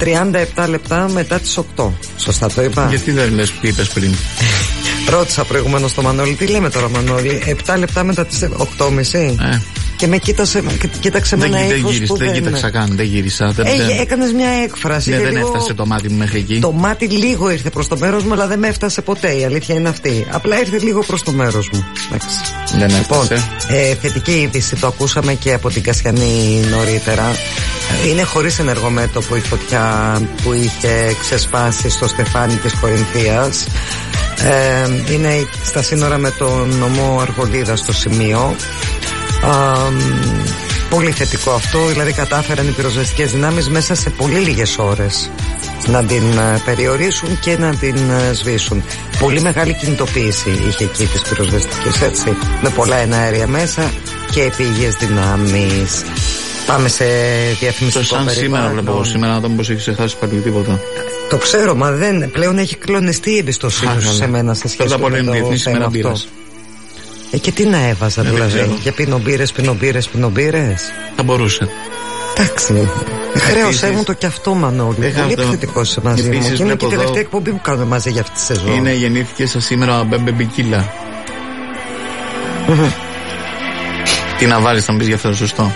37 λεπτά μετά τις 8. Σωστά το είπα? Γιατί δεν λες τι είπες πριν? Ρώτησα προηγουμένως το Μανώλη, τι λέμε τώρα Μανώλη? 7 λεπτά μετά τις 8.30. Και με κοίταξε με ένα ύφος που δεν κοίταξα καν, δεν γύρισα. Έκανες μια έκφραση. Ναι, δεν έφτασε το μάτι μου μέχρι εκεί. Το μάτι λίγο ήρθε προς το μέρος μου, αλλά δεν με έφτασε ποτέ. Η αλήθεια είναι αυτή. Απλά ήρθε λίγο προς το μέρος μου. Δεν έφτασε. Θετική είδηση, το ακούσαμε και από την Κασιανή νωρίτερα. Είναι χωρίς ενεργομέτωπο η φωτιά που είχε ξεσπάσει στο στεφάνι της Κορινθίας. Είναι στα σύνορα με τον νομό Αργολίδα στο σημείο. Πολύ θετικό αυτό, δηλαδή κατάφεραν οι πυροσβεστικές δυνάμεις μέσα σε πολύ λίγες ώρες να την περιορίσουν και να την σβήσουν. Πολύ μεγάλη κινητοποίηση είχε εκεί τις πυροσβεστικές, έτσι, με πολλά εναέρια μέσα και επίγειες δυνάμεις. Πάμε σε διαφημιστικό περιβάλλον. Σαν σήμερα βλέπω, σήμερα να τον πως έχει ξεχάσει πάλι τίποτα. Το ξέρω, μα πλέον έχει κλονιστεί η εμπιστοσύνη σου σε μένα σε σχέση με το θέμα αυτό. Και τι να έβαζα δηλαδή? Για πινομπύρες. Θα μπορούσε. Εντάξει, χρέωσέ μου το κι αυτό Μανώλη. Πολύ επιθετικός είσαι μαζί μου. Και είναι και η τελευταία εκπομπή που κάνουμε μαζί για αυτή τη σεζόν. Γεννήθηκε σας σήμερα Μπέμπε Μπικίλα. Τι να βάλεις, θα μου πεις για αυτό το σωστό?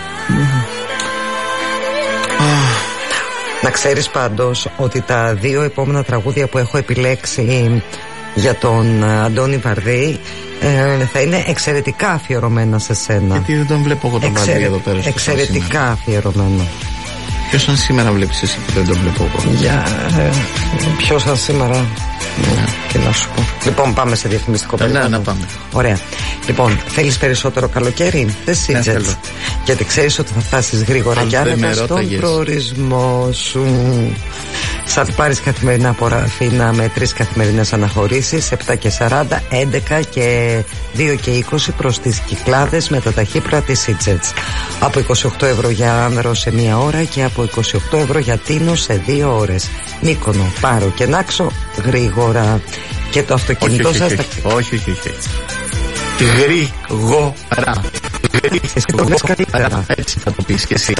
Να ξέρεις πάντως ότι τα 2 επόμενα τραγούδια που έχω επιλέξει για τον Αντώνη Βαρδί θα είναι εξαιρετικά αφιερωμένα σε σένα. Γιατί δεν τον βλέπω εγώ τον Βαρδί εδώ πέρα? Εξαιρετικά αφιερωμένα. Ποιος σαν σήμερα βλέπεις εσύ που δεν τον βλέπω εγώ? Ποιος σαν σήμερα? Τι να σου πω. Λοιπόν, πάμε σε διαφημιστικό περιβάλλον. Ναι, να πάμε. Ωραία. Λοιπόν, θέλεις περισσότερο καλοκαίρι? Δεν σύντζετς. Γιατί ξέρεις ότι θα φτάσεις γρήγορα και άνετα στον προορισμό σου. Θα πάρεις καθημερινά απορροφήνα με 3 καθημερινές αναχωρήσεις, 7 και 40, 11 και 2 και 20 προς τις Κυκλάδες με τα ταχύπρα της Σύντζετς. Από 28 ευρώ για Άνδρο σε 1 ώρα και από 28 ευρώ για Τίνο σε 2 ώρες. Μύκονο, Πάρο και Νάξο γρήγορα. Και το αυτοκίνητό σας όχι. Γρήγορα. Έτσι θα το πεις και εσύ.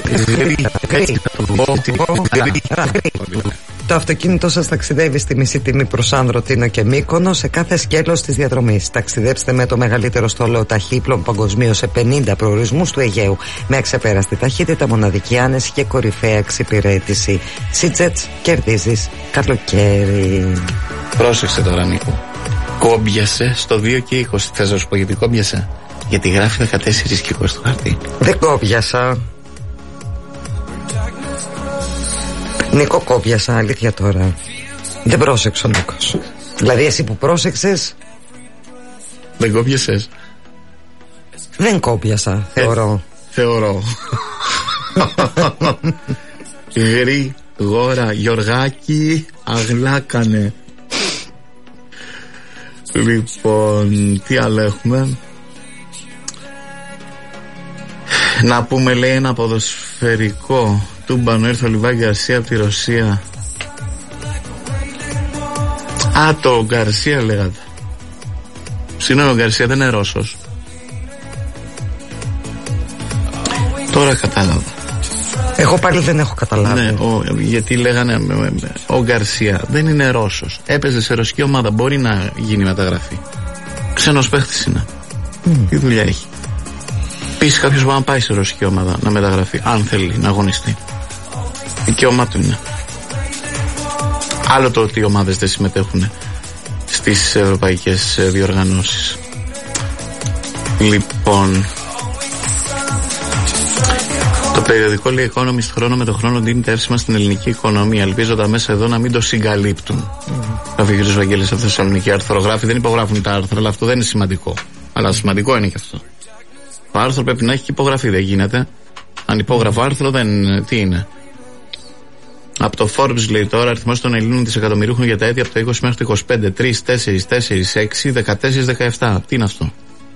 Το αυτοκίνητό σας ταξιδεύει στη μισή τιμή προς Άνδρο, Τίνο και Μύκονο σε κάθε σκέλος της διαδρομής. Ταξιδέψτε με το μεγαλύτερο στόλο ταχύπλων παγκοσμίως σε 50 προορισμούς του Αιγαίου με αξεπέραστη ταχύτητα, μοναδική άνεση και κορυφαία εξυπηρέτηση. Σύντζετς, κερδίζεις καλοκαίρι. Πρόσεξε τώρα Νίκο. Κόμπιασε στο 2 και 20. Θες να σου πω γιατί κόμπιασε? Γιατί γράφει 14 και 20 στο χαρτί. Δεν κόμπιασα Νίκο, κόμπιασα, αλήθεια τώρα. Δεν πρόσεξε ο Νίκος. Δηλαδή εσύ που πρόσεξες. Δεν κόμπιασες? Δεν κόμπιασα, θεωρώ. Γρήγορα, Γιωργάκη, αγλάκανε. Λοιπόν, τι άλλο έχουμε? Να πούμε, λέει, ένα ποδοσφαιρικό τούμπανο ήρθε ο Λιβάη Γκαρσία από τη Ρωσία. Το Γκαρσία λέγατε. Συγγνώμη, ο Γκαρσία δεν είναι Ρώσος. Τώρα κατάλαβα. Εγώ πάλι δεν έχω καταλάβει. Ναι, γιατί λέγανε ο Γκαρσία δεν είναι Ρώσος. Έπαιζε σε ρωσική ομάδα, μπορεί να γίνει μεταγραφή. Ξένος παίχτης είναι. Τι δουλειά έχει? Επίσης κάποιος μπορεί να πάει σε ρωσική ομάδα να μεταγραφεί, αν θέλει να αγωνιστεί. Δικαίωμά του είναι. Άλλο το ότι οι ομάδες δεν συμμετέχουν στις ευρωπαϊκές διοργανώσεις. Λοιπόν, το περιοδικό, λέει, Economist, χρόνο με το χρόνο δίνει τα εύσημα στην ελληνική οικονομία. Ελπίζω τα μέσα εδώ να μην το συγκαλύπτουν. Γράφει ο κ. Βαγγέλης από Θεσσαλονίκη. Αρθρογράφοι δεν υπογράφουν τα άρθρα, αλλά αυτό δεν είναι σημαντικό. Αλλά σημαντικό είναι και αυτό. Το άρθρο πρέπει να έχει και υπογραφή, δεν γίνεται. Αν υπόγραφο άρθρο δεν. Τι είναι? Από το Forbes, λέει, τώρα αριθμός των Ελλήνων δισεκατομμυρίουχων για τα έτη από το 20 μέχρι το 25. 3, 4, 4, 6, 14, 17. Τι είναι αυτό?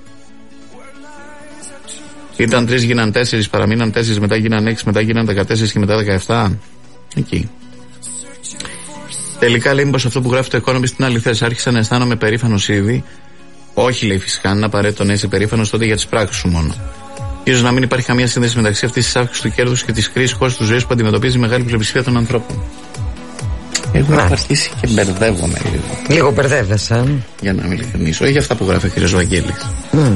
Ήταν 3, γίναν 4, παραμείναν 4, μετά γίναν 6, μετά γίναν 14 και μετά 17. Εκεί. Τελικά, λέει, μήπως αυτό που γράφει το Economist είναι αληθές? Άρχισα να αισθάνομαι περήφανος ήδη. Όχι, λέει, φυσικά, είναι απαραίτητο να είσαι περήφανος τότε για τις πράξεις σου μόνο. Ίσως να μην υπάρχει καμία σύνδεση μεταξύ αυτής της αύξησης του κέρδους και της κρίσης κόστους ζωής που αντιμετωπίζει η μεγάλη πλειοψηφία των ανθρώπων. Εγώ έχω αρχίσει και μπερδεύομαι λίγο. Λίγο μπερδεύεσαι. Για να μην ειλικρινήσω. Για αυτά που γράφει ο κ. Βαγγέλης.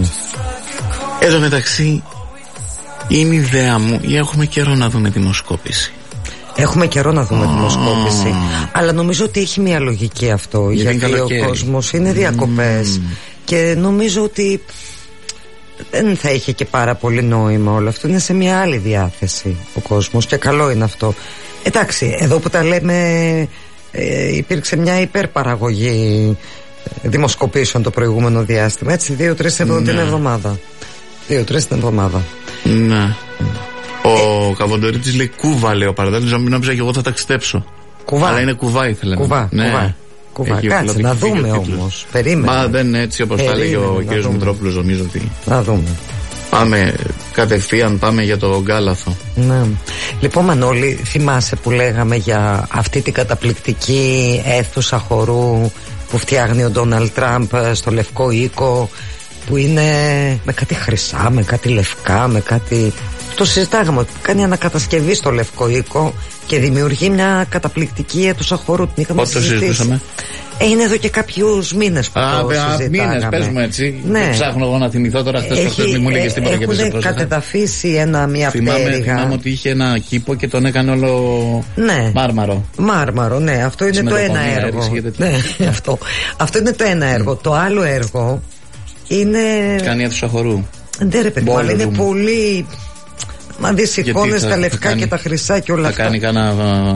Εδώ μεταξύ, είναι ιδέα μου ή έχουμε καιρό να δούμε δημοσκόπηση? Έχουμε καιρό να δούμε δημοσκόπηση. Αλλά νομίζω ότι έχει μια λογική αυτό. Γιατί ο κόσμος είναι διακοπές. Και νομίζω ότι δεν θα είχε και πάρα πολύ νόημα όλο αυτό. Είναι σε μια άλλη διάθεση ο κόσμος. Και καλό είναι αυτό. Εντάξει, εδώ που τα λέμε, υπήρξε μια υπερπαραγωγή δημοσκοπήσεων το προηγούμενο διάστημα. Έτσι, 2-3 την εβδομάδα. 2-3 την εβδομάδα. Ναι. Ο Καβοντορίτης λέει κούβα, λέει ο Παραδέλης. Νόμιζα και εγώ θα ταξιδέψω. Κουβά. Αλλά είναι κουβά, ήθελα. Κουβά. Κάτσε να δούμε όμως. Περίμενε. Μα δεν είναι έτσι όπως τα έλεγε ο κ. Μητρόπουλος, νομίζω ότι. Να δούμε. Πάμε κατευθείαν, πάμε για το Γκάλαθο. Ναι. Λοιπόν, Μανώλη, θυμάσαι που λέγαμε για αυτή την καταπληκτική αίθουσα χορού που φτιάχνει ο Ντόναλντ Τραμπ στο Λευκό Οίκο, που είναι με κάτι χρυσά, με κάτι λευκά, με κάτι... Το συζητάγαμε ότι κάνει ανακατασκευή στο Λευκό Οίκο και δημιουργεί μια καταπληκτική αίθουσα χορού. Την είχαμε συζητήσει. Είναι εδώ και κάποιους μήνες που το συζητάγαμε. Μήνες, πες μου έτσι. Ναι. Ψάχνω εγώ να θυμηθώ τώρα. Χθες μου έλεγες τίποτα και πες. Έχουν κατεδαφίσει μια πτέρυγα. Θυμάμαι ότι είχε ένα κήπο και τον έκανε όλο μάρμαρο. Μάρμαρο, ναι. Αυτό είναι το ένα έργο. Ναι, αυτό είναι το ένα έργο. Το άλλο έργο είναι... Κάνει αίθουσα χορού. Δεν ρε παιδί, αλλά είναι πολύ... Μα δεις εικόνες, τα λευκά και τα χρυσά και όλα αυτά. Θα κάνει κάνα...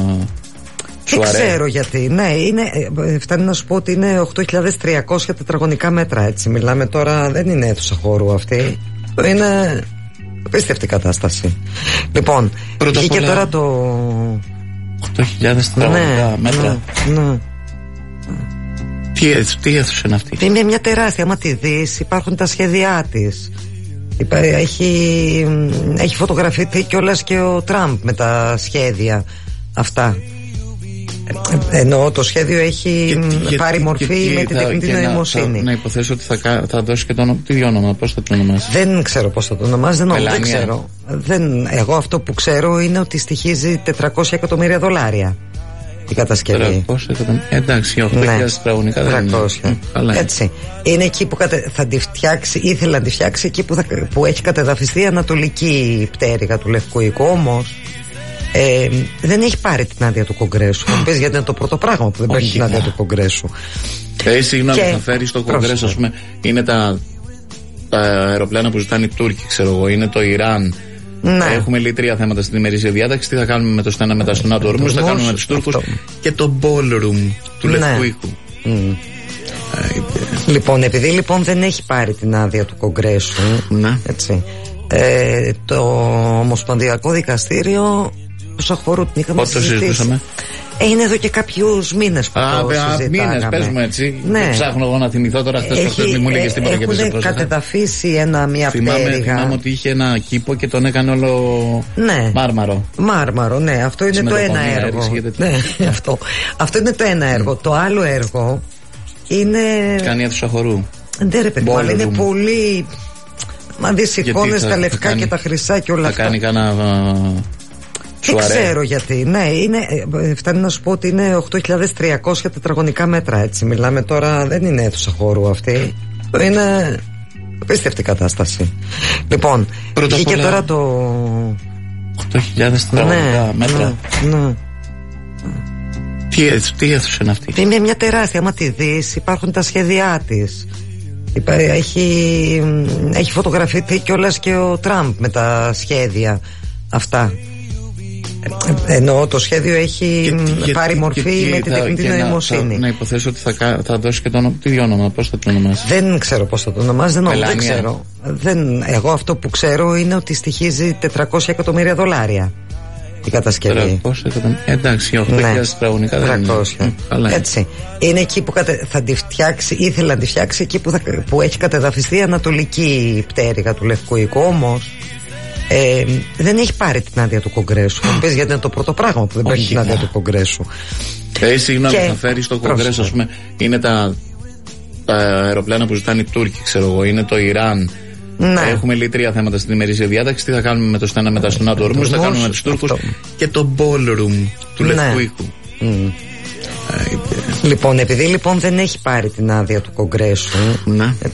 Δεν ξέρω γιατί. Ναι, φτάνει να σου πω ότι είναι 8.300 τετραγωνικά μέτρα. Έτσι μιλάμε τώρα, δεν είναι αίθουσα χώρου αυτή. Είναι απίστευτη κατάσταση. Λοιπόν, βγήκε τώρα το 8.000 τετραγωνικά μέτρα. Ναι. Τι αίθουσα είναι αυτή? Είναι μια τεράστια, άμα τη δεις, υπάρχουν τα σχέδιά της. Έχει φωτογραφηθεί κιόλας και ο Τραμπ με τα σχέδια αυτά. Εννοώ το σχέδιο έχει πάρει μορφή με την τεχνητή νοημοσύνη. Να υποθέσω ότι θα δώσει και το όνομα. Πώς θα το ονομάσει? Δεν ξέρω πώς θα το ονομάσει. Δεν ξέρω. Εγώ αυτό που ξέρω είναι ότι στοιχίζει $400 εκατομμύρια η κατασκευή. Εντάξει, 8.000 τετραγωνικά δεν είναι. Έτσι. Είναι εκεί που θα τη φτιάξει, ήθελε να τη φτιάξει εκεί που έχει κατεδαφιστεί η ανατολική πτέρυγα του Λευκού Οίκου. Όμως δεν έχει πάρει την άδεια του Κογκρέσου. Θα μου πεις γιατί είναι το πρώτο πράγμα που δεν παίρνει την άδεια του Κογκρέσου. Συγγνώμη, θα φέρει στο Κογκρέσο, ας πούμε, είναι τα αεροπλάνα που ζητάνε οι Τούρκοι, ξέρω εγώ, είναι το Ιράν. Ναι. Έχουμε λέει 3 θέματα στην ημερήσια διάταξη. Τι θα κάνουμε με το στένα μεταστονά του ορμούς, τι θα κάνουμε με τους Τούρκους και το ballroom του Λευκού Οίκου. Λοιπόν, επειδή λοιπόν δεν έχει πάρει την άδεια του Κογκρέσου, έτσι, το Ομοσπονδιακό Δικαστήριο του Σαχωρού την είχαμε συζητήσει. Είναι εδώ και κάποιους μήνες που το συζητάγαμε. Μήνες, πες μου έτσι. Ψάχνω εγώ να θυμηθώ τώρα. Χθες μου έλεγες τίποτα και πες. Έχουν κατεδαφίσει μια πτέρυγα. Θυμάμαι ότι είχε ένα κήπο και τον έκανε όλο μάρμαρο. Μάρμαρο, ναι. Αυτό είναι το ένα έργο. Αυτό είναι το ένα έργο. Το άλλο έργο είναι... Κάνει αίθουσα χορού. Δεν ρε παιδί, αλλά είναι πολύ... Μα δεις εικόνες, τα λευκά και τα χρυσά και όλα αυτά. Θα κάνει κάνα... Δεν ξέρω γιατί. Ναι, φτάνει να σου πω ότι είναι 8.300 τετραγωνικά μέτρα. Έτσι μιλάμε τώρα, δεν είναι αίθουσα χώρου αυτή. Είναι απίστευτη κατάσταση. Λοιπόν, βγήκε τώρα το 8.000 τετραγωνικά μέτρα. Ναι. Τι αίθουσα είναι αυτή? Είναι μια τεράστια, άμα τη δεις, υπάρχουν τα σχέδιά της. Έχει φωτογραφηθεί κιόλας και ο Τραμπ με τα σχέδια αυτά. Εννοώ το σχέδιο έχει πάρει μορφή με την τεχνητή νοημοσύνη. Να υποθέσω ότι θα δώσει και το όνομα. Πώς θα το ονομάσει? Δεν ξέρω πώς θα το ονομάσει. Δεν ξέρω. Εγώ αυτό που ξέρω είναι ότι στοιχίζει $400 εκατομμύρια η κατασκευή. Εντάξει, 8.000 τετραγωνικά δεν είναι. Έτσι. Είναι εκεί που θα τη φτιάξει, ήθελε να τη φτιάξει εκεί που έχει κατεδαφιστεί η ανατολική πτέρυγα του Λευκού Οίκου. Όμως δεν έχει πάρει την άδεια του Κογκρέσου. Θα μου πεις γιατί είναι το πρώτο πράγμα που δεν παίρνει την άδεια του Κογκρέσου. Συγγνώμη, θα φέρει στο Κογκρέσο, ας πούμε, είναι τα αεροπλάνα που ζητάνε οι Τούρκοι, ξέρω εγώ, είναι το Ιράν. Έχουμε λέει 3 θέματα στην ημερήσια διάταξη. Τι θα κάνουμε με το στένα μεταστονά του ορμούς, τι θα κάνουμε με τους Τούρκους και το ballroom του Λευκού Οίκου. Λοιπόν, επειδή λοιπόν δεν έχει πάρει την άδεια του Κογκρέσου, ναι.